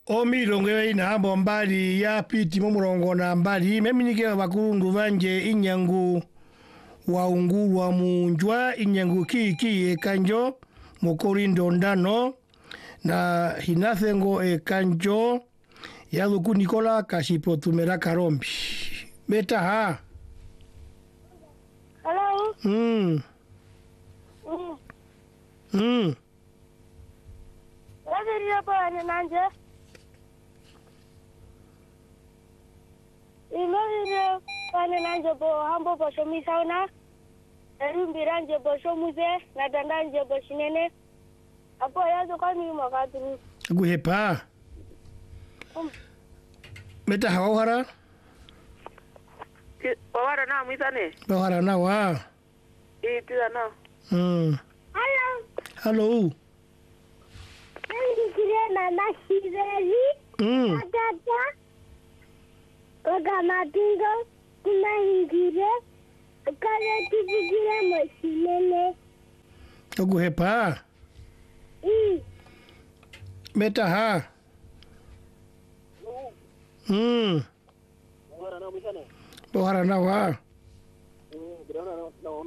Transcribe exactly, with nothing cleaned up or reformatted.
Omilongo ina hambo mbali ya piti mumurongo na mbali meminike bakurundu banje inyangu wa unguru wa munjwa inyangu kiki e kanjo mukorindo ndano na hinathengo e kanjo ya luku Nikola kashipo tumera karombi beta ha. Hello. Mm. Mm. Mm. Waziri hapa ni nanje. Imagine pane nanje bo hambo bo shomi sauna. Rumbi ranje bo shomuze na dandanje bo shinene. Apo yazo kami makaturu. Guhepa. Um. Beta ha wahara. Wawara na mwitane. Wahara na wa. Iti na. Mm. Hello. Hello. Nandi kire na nashireri. Mm. Atata. Oga matingo. Kuna hingire. Kare tibigire moshinene. Guhepa. Mm. Beta ha. Mm. Wahara na wa.